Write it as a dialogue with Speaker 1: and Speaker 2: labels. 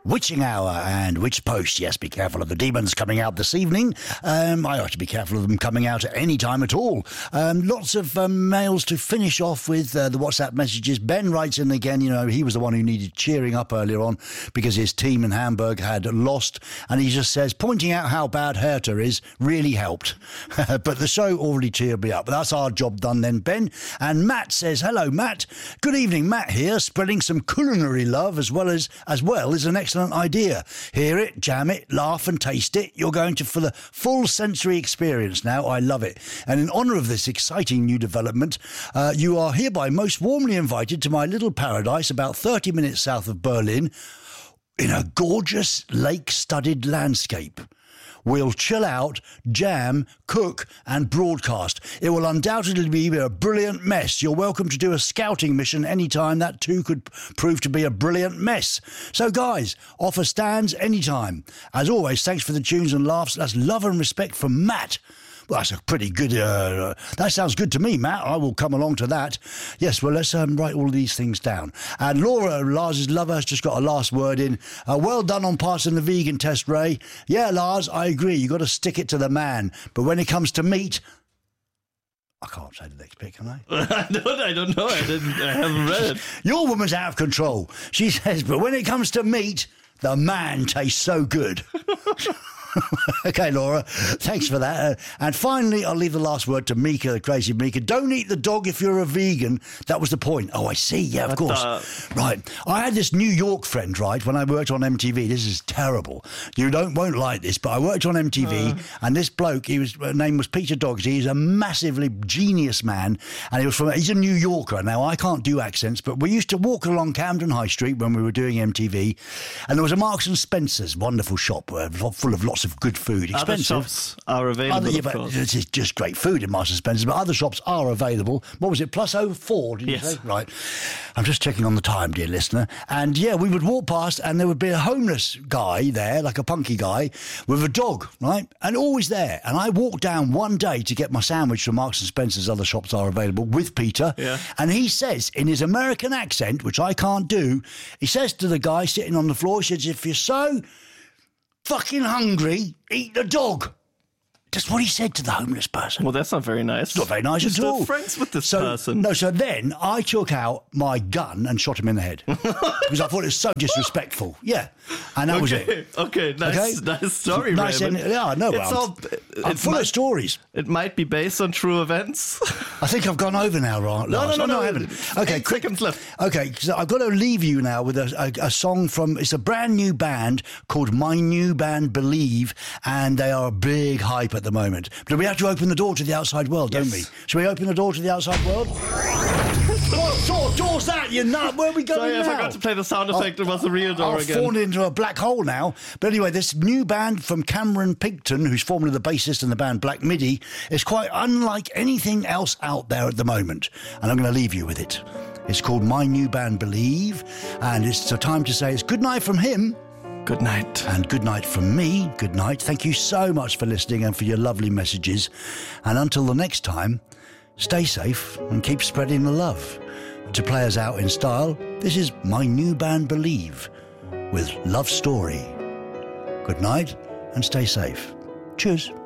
Speaker 1: Witching Hour and Witch Post. Yes, be careful of the demons coming out this evening. I ought to be careful of them coming out at any time at all. Lots of mails to finish off with the WhatsApp messages. Ben writes in again, you know, he was the one who needed cheering up earlier on because his team in Hamburg had lost. And he just says, pointing out how bad Hertha is really helped. But the show already cheered me up. But that's our job done then, Ben. And Matt says, hello, Matt. Good evening, Matt here, spreading some culinary love as well is an excellent idea. Hear it, jam it, laugh and taste it. You're going for the full sensory experience now. I love it. And in honour of this exciting new development, you are hereby most warmly invited to my little paradise about 30 minutes south of Berlin in a gorgeous lake-studded landscape. We'll chill out, jam, cook and broadcast. It will undoubtedly be a brilliant mess. You're welcome to do a scouting mission anytime. That too could prove to be a brilliant mess. So guys, offer stands anytime. As always, thanks for the tunes and laughs. That's love and respect from Matt. Well, that's a pretty good... that sounds good to me, Matt. I will come along to that. Yes, well, let's write all these things down. And Laura, Lars's lover, has just got a last word in. Well done on passing the vegan test, Ray. Yeah, Lars, I agree. You've got to stick it to the man. But when it comes to meat... I can't say the next bit, can I?
Speaker 2: I don't know. I haven't read it.
Speaker 1: Your woman's out of control. She says, but when it comes to meat, the man tastes so good. Okay, Laura, thanks for that. And finally, I'll leave the last word to Mika, the crazy Mika. Don't eat the dog if you're a vegan. That was the point. Oh, I see. Yeah, of course. Right. I had this New York friend, right, when I worked on MTV. This is terrible. You won't like this, but I worked on MTV, and this bloke, his name was Peter Dogsy. He's a massively genius man, and he's a New Yorker. Now, I can't do accents, but we used to walk along Camden High Street when we were doing MTV, and there was a Marks and Spencer's, wonderful shop, full of lots of good food. Expensive.
Speaker 2: Other shops are available, of course.
Speaker 1: It's just great food in Marks and Spencer's, but other shops are available. What was it, +04, did you say? Right. I'm just checking on the time, dear listener. And yeah, we would walk past and there would be a homeless guy there, like a punky guy, with a dog, right? And always there. And I walked down one day to get my sandwich from Marks and Spencer's, other shops are available, with Peter.
Speaker 2: Yeah.
Speaker 1: And he says, in his American accent, which I can't do, he says to the guy sitting on the floor, he says, if you're so fucking hungry, eat the dog. That's what he said to the homeless person.
Speaker 2: Well, that's not very nice.
Speaker 1: It's not very nice at all.
Speaker 2: You're still friends with this person.
Speaker 1: No, so then I took out my gun and shot him in the head because I thought it was so disrespectful. Yeah, and that was it.
Speaker 2: Okay, nice story,
Speaker 1: nice. Yeah, I know. I'm full of stories.
Speaker 2: It might be based on true events.
Speaker 1: I think I've gone over now, right?
Speaker 2: No,
Speaker 1: I haven't. Okay,
Speaker 2: 8 seconds left.
Speaker 1: Okay, so I've got to leave you now with a song from. It's a brand new band called My New Band Believe, and they are a big hype at the moment. But we have to open the door to the outside world, don't we? Shall we open the door to the outside world? What sort of door's that, you nut? Where are we going now?
Speaker 2: Sorry, I forgot to play the sound effect. It was the real door again.
Speaker 1: I've fallen into a black hole now. But anyway, this new band from Cameron Picton, who's formerly the bassist in the band Black Midi, is quite unlike anything else out there at the moment. And I'm going to leave you with it. It's called My New Band Believe. And it's a time to say it's good night from him.
Speaker 2: Good night.
Speaker 1: And good night from me. Good night. Thank you so much for listening and for your lovely messages. And until the next time, stay safe and keep spreading the love. To play us out in style, this is My New Band Believe with Love Story. Good night and stay safe. Cheers.